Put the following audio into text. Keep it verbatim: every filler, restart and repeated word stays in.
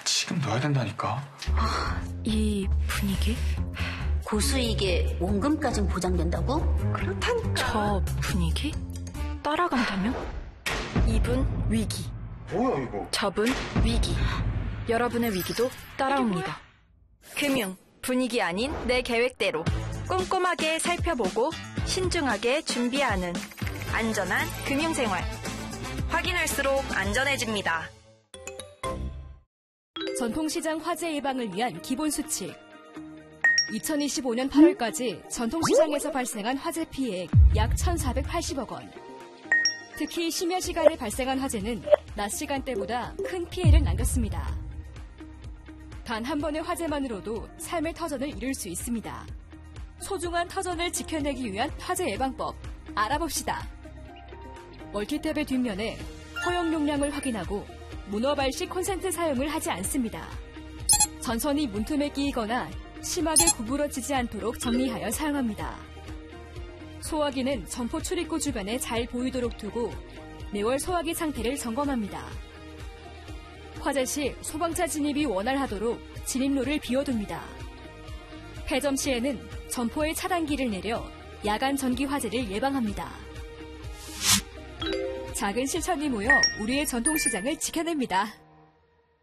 지금 넣어야 된다니까. 아, 이 분위기? 고수익에 원금까진 보장된다고? 그렇다니까. 저 분위기? 따라간다면? 이분 위기. 뭐야 이거? 저분 위기. 여러분의 위기도 따라옵니다. 금융, 분위기 아닌 내 계획대로 꼼꼼하게 살펴보고 신중하게 준비하는 안전한 금융생활. 확인할수록 안전해집니다. 전통시장 화재 예방을 위한 기본 수칙. 이천이십오 년 팔월까지 전통시장에서 발생한 화재 피해액 약 천사백팔십억 원. 특히 심야 시간에 발생한 화재는 낮 시간대보다 큰 피해를 남겼습니다. 단 한 번의 화재만으로도 삶의 터전을 이룰 수 있습니다. 소중한 터전을 지켜내기 위한 화재 예방법 알아봅시다. 멀티탭의 뒷면에 허용 용량을 확인하고 문어발식 콘센트 사용을 하지 않습니다. 전선이 문틈에 끼이거나 심하게 구부러지지 않도록 정리하여 사용합니다. 소화기는 점포 출입구 주변에 잘 보이도록 두고 매월 소화기 상태를 점검합니다. 화재 시 소방차 진입이 원활하도록 진입로를 비워둡니다. 폐점 시에는 점포에 차단기를 내려 야간 전기 화재를 예방합니다. 작은 실천이 모여 우리의 전통시장을 지켜냅니다.